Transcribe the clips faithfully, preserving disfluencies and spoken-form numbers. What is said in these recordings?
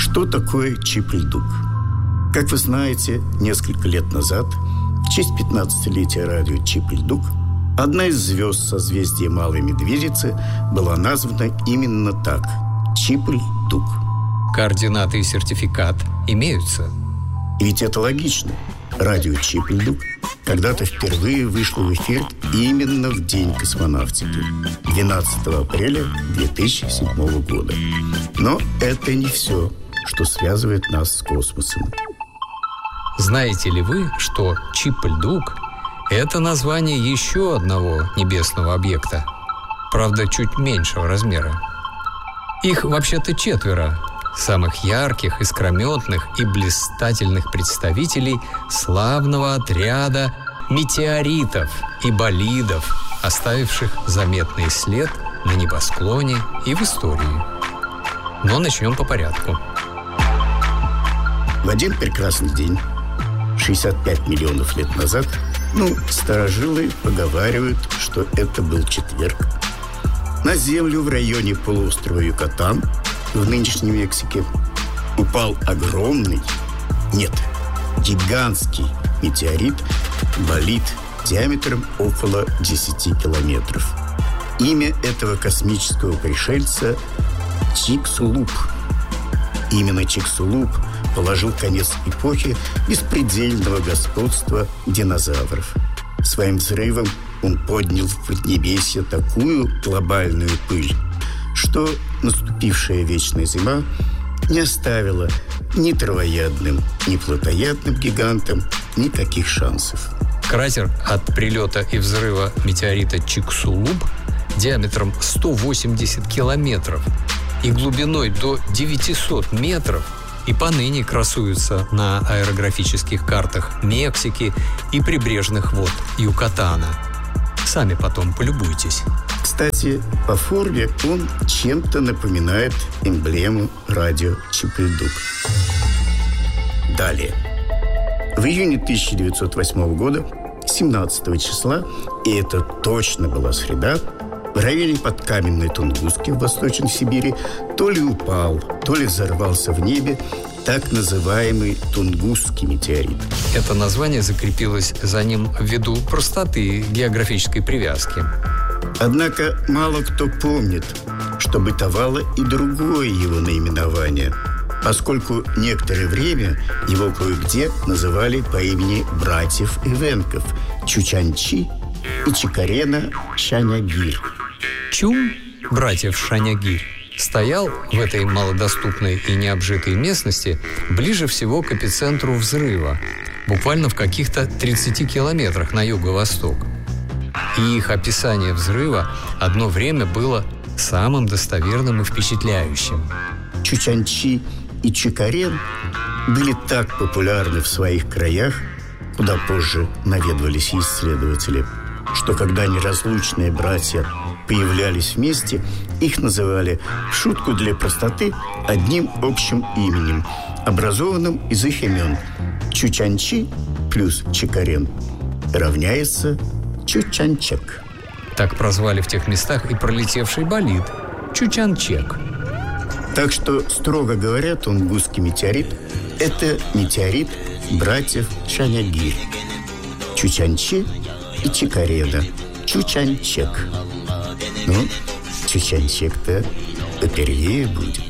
Что такое Чипльдук? Как вы знаете, несколько лет назад, в честь пятнадцатилетия радио Чипльдук, одна из звезд созвездия Малой Медведицы была названа именно так – Чипльдук. Координаты и сертификат имеются. И ведь это логично. Радио Чипльдук когда-то впервые вышло в эфир именно в день космонавтики – двенадцатого апреля две тысячи седьмого года. Но это не все, что связывает нас с космосом. Знаете ли вы, что Чипльдук – это название еще одного небесного объекта, правда, чуть меньшего размера? Их вообще-то четверо. Самых ярких, искрометных и блистательных представителей славного отряда метеоритов и болидов, оставивших заметный след на небосклоне и в истории. Но начнем по порядку. В один прекрасный день, шестьдесят пять миллионов лет назад, ну, старожилы поговаривают, что это был четверг, на Землю в районе полуострова Юкатан в нынешней Мексике упал огромный, нет, гигантский метеорит, болид диаметром около десяти километров. Имя этого космического пришельца – Чиксулуб. Именно Чиксулуб положил конец эпохе беспредельного господства динозавров. Своим взрывом он поднял в поднебесье такую глобальную пыль, что наступившая вечная зима не оставила ни травоядным, ни плотоядным гигантам никаких шансов. Кратер от прилета и взрыва метеорита Чиксулуб диаметром сто восемьдесят километров и глубиной до девятисот метров и поныне красуются на аэрографических картах Мексики и прибрежных вод Юкатана. Сами потом полюбуйтесь. Кстати, по форме он чем-то напоминает эмблему радио Чипльдук. Далее. В июне тысяча девятьсот восьмого года, семнадцатого числа, и это точно была среда, в районе Подкаменной Тунгуски в Восточной Сибири то ли упал, то ли взорвался в небе так называемый Тунгусский метеорит. Это название закрепилось за ним ввиду простоты географической привязки. Однако мало кто помнит, что бытовало и другое его наименование, поскольку некоторое время его кое-где называли по имени братьев Эвенков – Чучанчи и Чикарена Шанягирь. Чум, братьев Шанягирь, стоял в этой малодоступной и необжитой местности ближе всего к эпицентру взрыва, буквально в каких-то тридцати километрах на юго-восток. И их описание взрыва одно время было самым достоверным и впечатляющим. Чучанчи и Чикарен были так популярны в своих краях, куда позже наведывались исследователи, что когда неразлучные братья появлялись вместе, их называли в шутку для простоты одним общим именем, образованным из их имен. Чучанчи плюс Чикарен равняется Чучанчек. Так прозвали в тех местах и пролетевший болид – Чучанчек. Так что, строго говоря, Тунгусский метеорит – это метеорит братьев Шанягирь. Чучанчи и Чикарена. Чучанчек. Ну, Чучанчек-то попервее будет.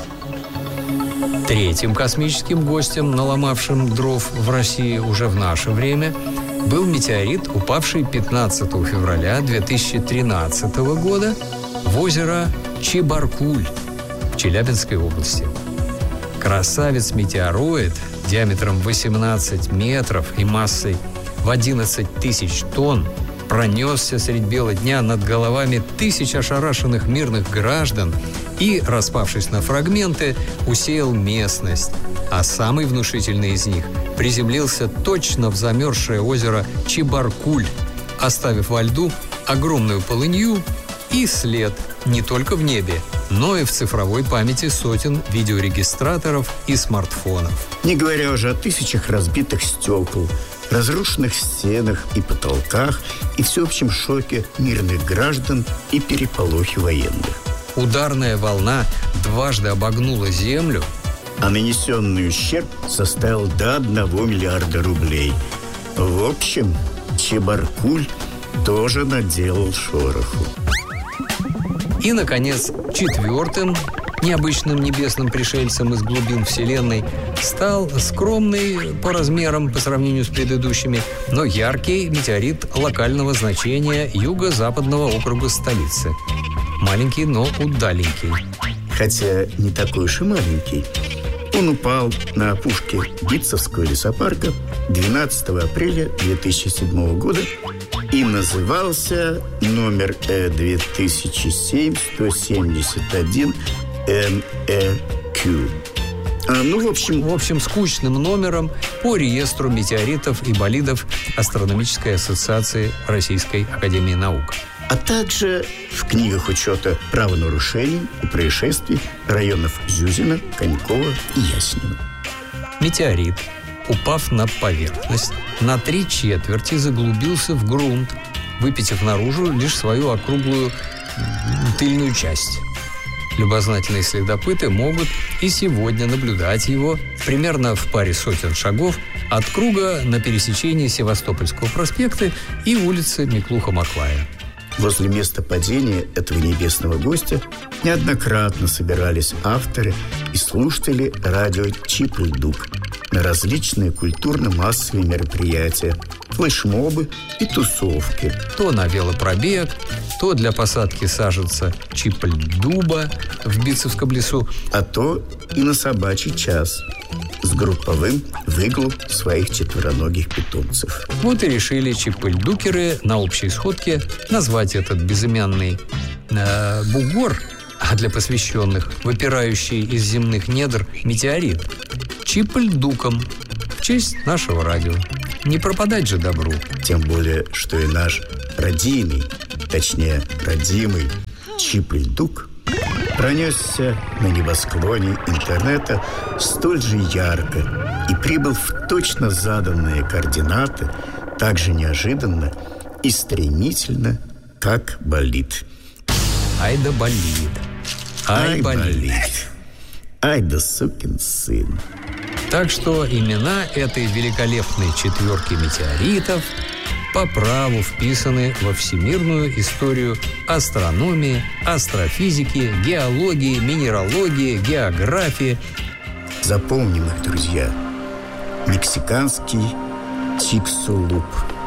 Третьим космическим гостем, наломавшим дров в России уже в наше время, был метеорит, упавший пятнадцатого февраля две тысячи тринадцатого года в озеро Чебаркуль в Челябинской области. Красавец-метеороид диаметром восемнадцать метров и массой в одиннадцать тысяч тонн пронесся средь бела дня над головами тысяч ошарашенных мирных граждан и, распавшись на фрагменты, усеял местность, а самый внушительный из них приземлился точно в замерзшее озеро Чебаркуль, оставив во льду огромную полынью и след не только в небе, но и в цифровой памяти сотен видеорегистраторов и смартфонов. Не говоря уже о тысячах разбитых стекол, разрушенных стенах и потолках и всеобщем шоке мирных граждан и переполохе военных. Ударная волна дважды обогнула землю, а нанесенный ущерб составил до одного миллиарда рублей. В общем, Чебаркуль тоже наделал шороху. И, наконец, четвертым необычным небесным пришельцем из глубин Вселенной стал скромный по размерам по сравнению с предыдущими, но яркий метеорит локального значения юго-западного округа столицы. Маленький, но удаленький. Хотя не такой уж и маленький. Он упал на опушке Битцевского лесопарка двенадцатого апреля две тысячи седьмого года и назывался номер Э две тысячи семь сто семьдесят один Эн Э Кью. А, ну, в общем... В общем, скучным номером по реестру метеоритов и болидов Астрономической ассоциации Российской академии наук. А также в книгах учета правонарушений и происшествий районов Зюзина, Конькова и Яснина. Метеорит, упав на поверхность, на три четверти заглубился в грунт, выпитив наружу лишь свою округлую тыльную часть. Любознательные следопыты могут и сегодня наблюдать его примерно в паре сотен шагов от круга на пересечении Севастопольского проспекта и улицы Миклуха-Маклая. Возле места падения этого небесного гостя неоднократно собирались авторы и слушатели радио «Чип-Ль-Дук» на различные культурно-массовые мероприятия, флешмобы и тусовки. То на велопробег, то для посадки саженца Чип-Ль-Дуба в Битцевском лесу, а то и на собачий час с групповым выгулом своих четвероногих питомцев. Вот и решили чип-ль-дукеры на общей сходке назвать этот безымянный э, бугор, а для посвященных выпирающий из земных недр метеорит, Чип-Ль-Дуком в честь нашего радио. Не пропадать же добру. Тем более, что и наш родийный, точнее, родимый Чип-Ль-Дук пронесся на небосклоне интернета столь же ярко и прибыл в точно заданные координаты так же неожиданно и стремительно, как болид. Ай да болид. Ай, Ай болид. болид. Ай да сукин сын. Так что имена этой великолепной четверки метеоритов по праву вписаны во всемирную историю астрономии, астрофизики, геологии, минералогии, географии. Запомним их, друзья. Мексиканский Чиксулуп,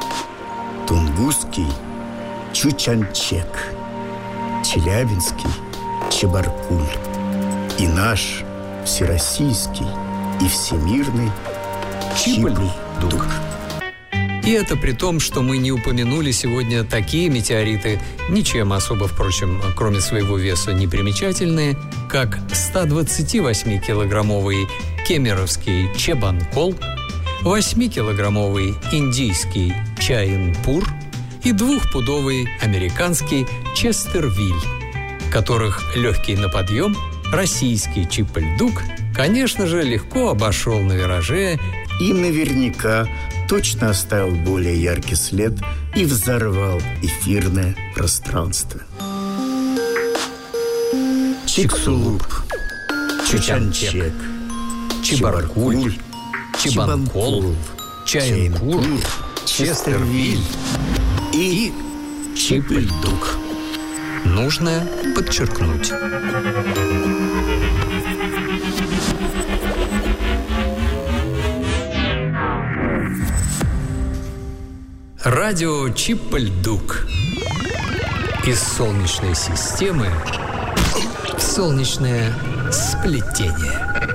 тунгусский Чучанчек, челябинский Чебаркуль и наш всероссийский и всемирный Чип-Ль-Дук. И это при том, что мы не упомянули сегодня такие метеориты, ничем особо, впрочем, кроме своего веса, не примечательные, как сто двадцативосьмикилограммовый кемеровский Чебанкол, восьмикилограммовый индийский Чаинпур и двухпудовый американский Честервиль, которых легкий на подъем российский Чип-Ль-Дук, конечно же, легко обошел на вираже и наверняка точно оставил более яркий след и взорвал эфирное пространство. Чиксулуп, Чучанчек, Чебаркуль, Чебанкол, Чаинпур, Честервиль и Чип-Ль-Дук. Нужно подчеркнуть. Радио Чип-Ль-Дук. Из Солнечной системы в солнечное сплетение.